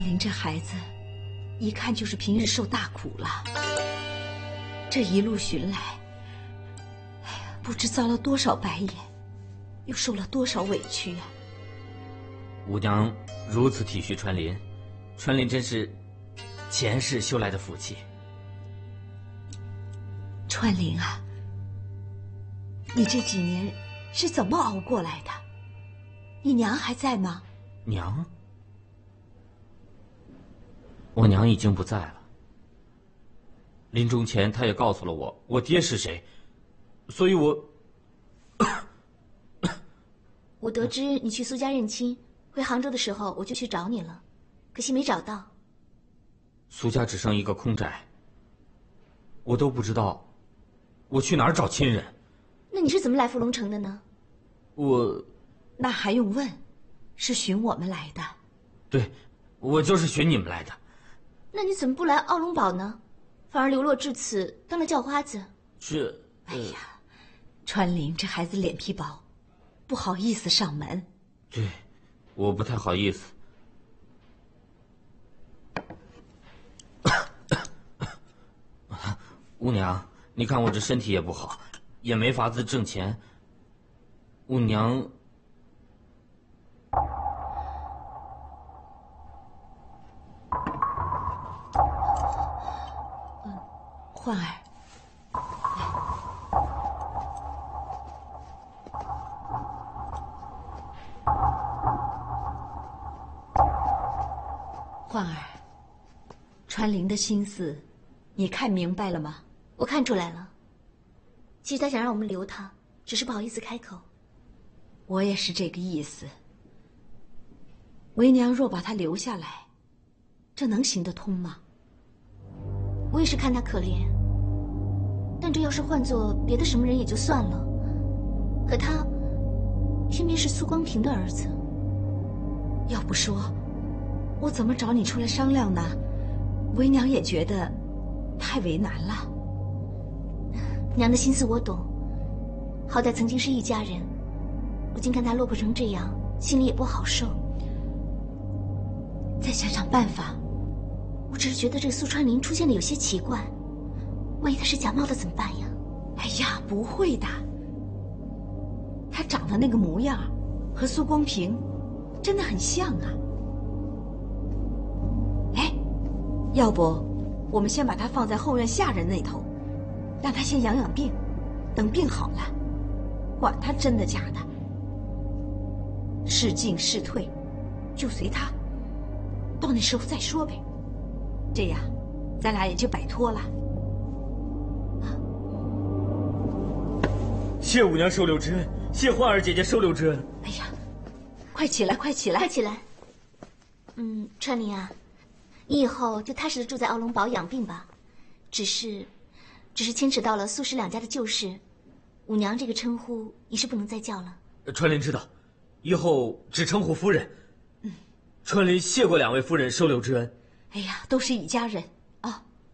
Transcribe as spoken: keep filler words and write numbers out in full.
林这孩子，一看就是平日受大苦了。这一路寻来，哎呀，不知遭了多少白眼，又受了多少委屈呀、啊！ 五娘如此体恤川林，川林真是前世修来的福气。 川林啊，你这几年是怎么熬过来的？你娘还在吗？ 娘？我娘已经不在了。临终前，她也告诉了我我爹是谁，所以我…… 我得知你去苏家认亲，回杭州的时候我就去找你了，可惜没找到。 苏家只剩一个空宅，我都不知道我去哪儿找亲人。 那你是怎么来福龙城的呢？ 我…… 那还用问？是寻我们来的。 对，我就是寻你们来的。 那你怎么不来奥龙堡呢？反而流落至此，当了叫花子。 这…… 哎呀，川林这孩子脸皮薄，不好意思上门。 对，我不太好意思。五娘，你看我这身体也不好，也没法子挣钱。五娘， 嗯，焕儿，焕儿，川林的心思，你看明白了吗？ 我看出来了。其实他想让我们留他，只是不好意思开口。 我也是这个意思。为娘若把他留下来，这能行得通吗？ 我也是看他可怜，但这要是换做别的什么人也就算了，可他偏偏是苏光平的儿子。 要不说，我怎么找你出来商量呢？为娘也觉得太为难了。 娘的心思我懂，好歹曾经是一家人，如今看他落魄成这样，心里也不好受。 再想想办法。 我只是觉得这个苏川林出现的有些奇怪，万一他是假冒的怎么办呀？ 哎呀，不会的。他长得那个模样，和苏光平真的很像啊。哎，要不我们先把他放在后院下人那头，让他先养养病，等病好了，管他真的假的，是进是退，就随他，到那时候再说呗。这样，咱俩也就摆脱了。 啊！谢五娘收留之恩，谢焕儿姐姐收留之恩。 哎呀，快起来，快起来， 快起来！嗯，川林啊，你以后就踏实的住在奥龙堡养病吧。只是，只是牵扯到了苏氏两家的旧事，五娘这个称呼你是不能再叫了。 川林知道，以后只称呼夫人。嗯，川林谢过两位夫人收留之恩。 哎呀，都是一家人，